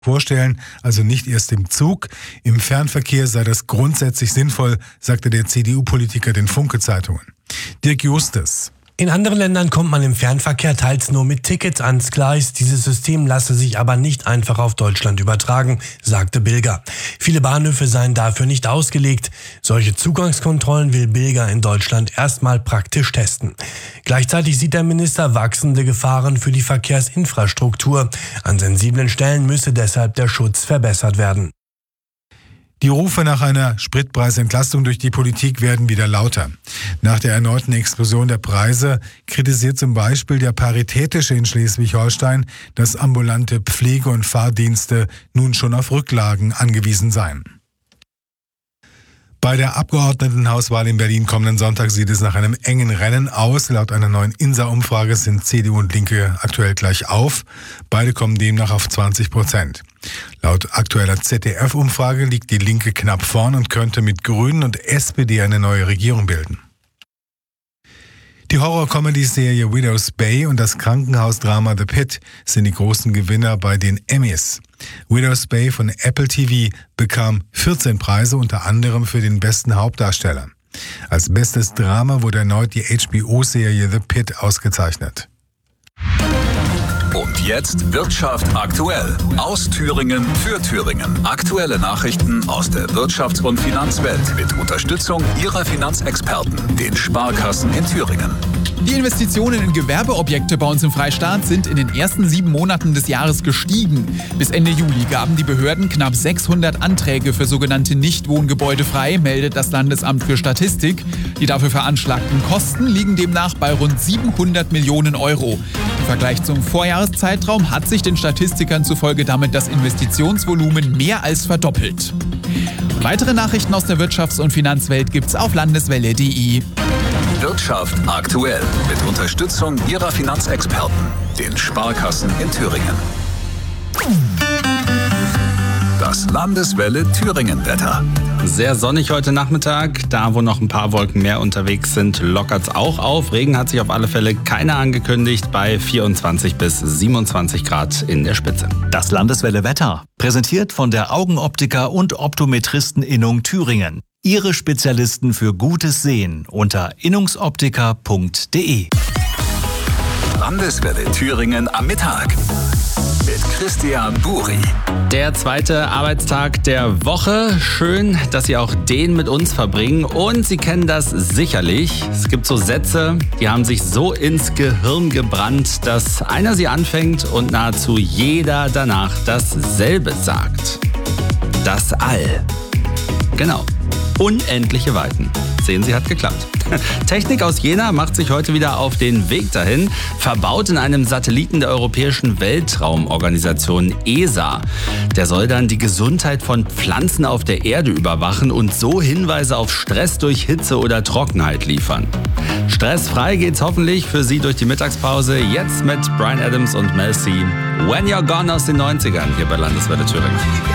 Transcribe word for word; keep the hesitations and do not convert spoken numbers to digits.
vorstellen, also nicht erst im Zug. Im Fernverkehr sei das grundsätzlich sinnvoll, sagte der C D U-Politiker den Funke-Zeitungen. Dirk Justus. In anderen Ländern kommt man im Fernverkehr teils nur mit Tickets ans Gleis. Dieses System lasse sich aber nicht einfach auf Deutschland übertragen, sagte Bilger. Viele Bahnhöfe seien dafür nicht ausgelegt. Solche Zugangskontrollen will Bilger in Deutschland erstmal praktisch testen. Gleichzeitig sieht der Minister wachsende Gefahren für die Verkehrsinfrastruktur. An sensiblen Stellen müsse deshalb der Schutz verbessert werden. Die Rufe nach einer Spritpreisentlastung durch die Politik werden wieder lauter. Nach der erneuten Explosion der Preise kritisiert zum Beispiel der Paritätische in Schleswig-Holstein, dass ambulante Pflege- und Fahrdienste nun schon auf Rücklagen angewiesen seien. Bei der Abgeordnetenhauswahl in Berlin kommenden Sonntag sieht es nach einem engen Rennen aus. Laut einer neuen INSA-Umfrage sind C D U und Linke aktuell gleich auf. Beide kommen demnach auf zwanzig Prozent. Laut aktueller Z D F-Umfrage liegt die Linke knapp vorn und könnte mit Grünen und S P D eine neue Regierung bilden. Die Horror-Comedy-Serie Widow's Bay und das Krankenhausdrama The Pit sind die großen Gewinner bei den Emmys. Widow's Bay von Apple T V bekam vierzehn Preise, unter anderem für den besten Hauptdarsteller. Als bestes Drama wurde erneut die H B O-Serie The Pit ausgezeichnet. Und jetzt Wirtschaft aktuell. Aus Thüringen für Thüringen. Aktuelle Nachrichten aus der Wirtschafts- und Finanzwelt mit Unterstützung Ihrer Finanzexperten, den Sparkassen in Thüringen. Die Investitionen in Gewerbeobjekte bei uns im Freistaat sind in den ersten sieben Monaten des Jahres gestiegen. Bis Ende Juli gaben die Behörden knapp sechshundert Anträge für sogenannte Nichtwohngebäude frei, meldet das Landesamt für Statistik. Die dafür veranschlagten Kosten liegen demnach bei rund siebenhundert Millionen Euro. Im Vergleich zum Vorjahreszeitraum hat sich den Statistikern zufolge damit das Investitionsvolumen mehr als verdoppelt. Weitere Nachrichten aus der Wirtschafts- und Finanzwelt gibt's auf landeswelle punkt de. Wirtschaft aktuell mit Unterstützung Ihrer Finanzexperten, den Sparkassen in Thüringen. Das Landeswelle Thüringen-Wetter. Sehr sonnig heute Nachmittag. Da, wo noch ein paar Wolken mehr unterwegs sind, lockert's auch auf. Regen hat sich auf alle Fälle keiner angekündigt bei vierundzwanzig bis siebenundzwanzig Grad in der Spitze. Das Landeswelle Wetter, präsentiert von der Augenoptiker und Optometristen-Innung Thüringen. Ihre Spezialisten für gutes Sehen unter innungsoptiker punkt de. Landeswelle Thüringen am Mittag mit Christian Buri. Der zweite Arbeitstag der Woche. Schön, dass Sie auch den mit uns verbringen. Und Sie kennen das sicherlich. Es gibt so Sätze, die haben sich so ins Gehirn gebrannt, dass einer sie anfängt und nahezu jeder danach dasselbe sagt. Das All. Genau. Unendliche Weiten. Sehen Sie, hat geklappt. Technik aus Jena macht sich heute wieder auf den Weg dahin. Verbaut in einem Satelliten der Europäischen Weltraumorganisation E S A. Der soll dann die Gesundheit von Pflanzen auf der Erde überwachen und so Hinweise auf Stress durch Hitze oder Trockenheit liefern. Stressfrei geht's hoffentlich für Sie durch die Mittagspause. Jetzt mit Bryan Adams und Mel C. When You're Gone aus den neunzigern hier bei Landeswelle Thüringen.